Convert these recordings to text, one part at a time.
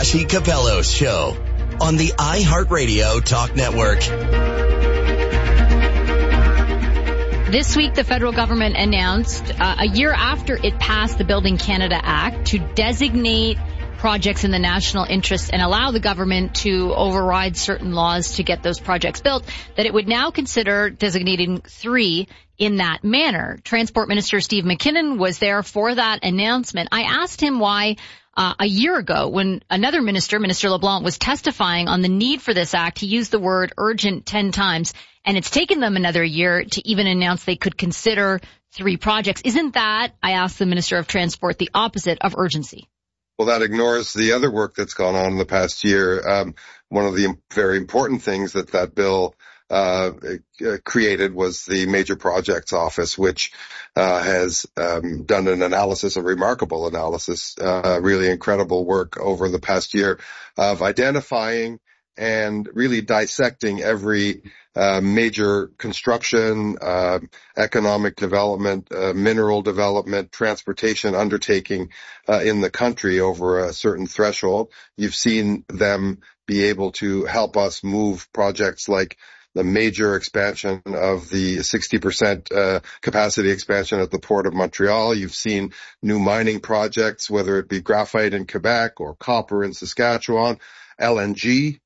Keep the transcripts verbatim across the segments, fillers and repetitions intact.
Tashi Capello's show on the iHeartRadio Talk Network. This week, the federal government announced uh, a year after it passed the Building Canada Act to designate projects in the national interest and allow the government to override certain laws to get those projects built, that it would now consider designating three in that manner. Transport Minister Steve McKinnon was there for that announcement. I asked him why uh, a year ago, when another minister, Minister LeBlanc, was testifying on the need for this act, he used the word urgent ten times, and it's taken them another year to even announce they could consider three projects. Isn't that, I asked the Minister of Transport, the opposite of urgency? Well, that ignores the other work that's gone on in the past year. Um, one of the very important things that that bill uh, created was the Major Projects Office, which uh, has um, done an analysis, a remarkable analysis, uh, really incredible work over the past year of identifying and really dissecting every uh, major construction, uh, economic development, uh, mineral development, transportation undertaking uh, in the country over a certain threshold. You've seen them be able to help us move projects like the major expansion of the sixty percent uh, capacity expansion at the Port of Montreal. You've seen new mining projects, whether it be graphite in Quebec or copper in Saskatchewan, L N G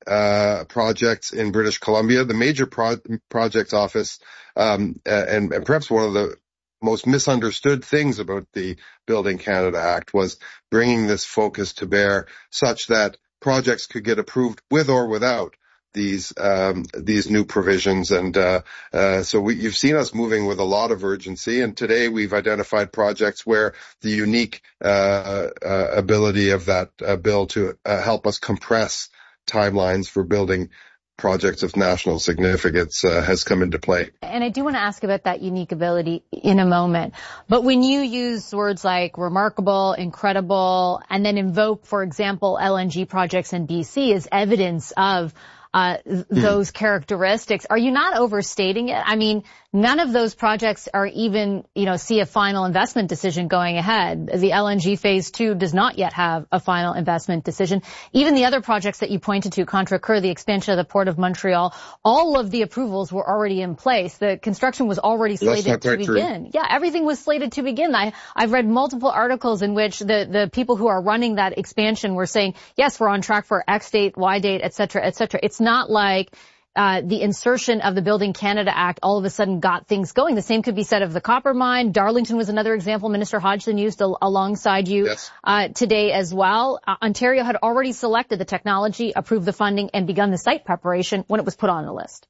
uh projects in British Columbia. The Major Pro- Projects Office, um and, and perhaps one of the most misunderstood things about the Building Canada Act was bringing this focus to bear such that projects could get approved with or without these um these new provisions. And uh, uh so we, you've seen us moving with a lot of urgency, and today we've identified projects where the unique uh, uh ability of that uh, bill to uh, help us compress timelines for building projects of national significance uh, has come into play. And I do want to ask about that unique ability in a moment. But when you use words like remarkable, incredible, and then invoke, for example, L N G projects in B C as evidence of uh those mm. characteristics, are you not overstating it? I mean, none of those projects are even, you know, see a final investment decision going ahead. The L N G phase two does not yet have a final investment decision. Even the other projects that you pointed to, Contrecoeur, the expansion of the Port of Montreal, all of the approvals were already in place. The construction was already slated to begin. True. Yeah, everything was slated to begin. I, I've read multiple articles in which the, the people who are running that expansion were saying, yes, we're on track for X date, Y date, et cetera, et cetera. It's not like Uh, the insertion of the Building Canada Act all of a sudden got things going. The same could be said of the copper mine. Darlington was another example Minister Hodgson used al- alongside you yes. uh, today as well. Uh, Ontario had already selected the technology, approved the funding, and begun the site preparation when it was put on the list.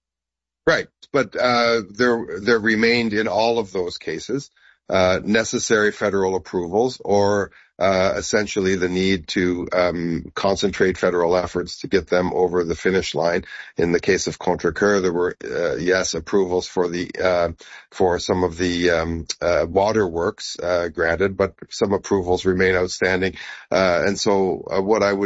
Right. But uh, there, there remained in all of those cases uh, necessary federal approvals or Uh, essentially the need to um, concentrate federal efforts to get them over the finish line. In the case of Contrecoeur, there were, uh, yes, approvals for the, uh, for some of the, um, uh, waterworks, uh, granted, but some approvals remain outstanding. Uh, and so uh, what I would